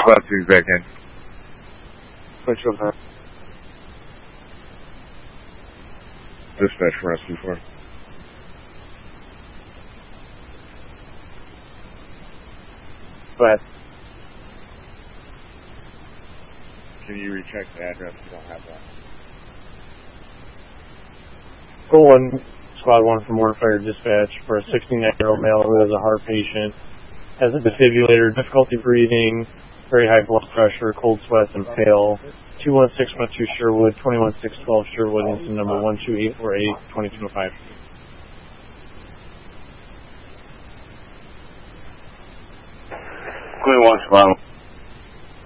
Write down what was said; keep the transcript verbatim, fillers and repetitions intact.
Squad three back in. Switch over. Dispatch for rescue four. Go ahead. Can you recheck the address? You don't have that. Go one, Squad one from Warren Fire Dispatch for a sixty-nine-year-old male who has a heart patient, has a defibrillator, difficulty breathing, very high blood pressure, cold sweats, and pale. two one six one two Sherwood, twenty-one six twelve Sherwood, incident number one two eight four eight, twenty-two oh five. twenty-one Squad.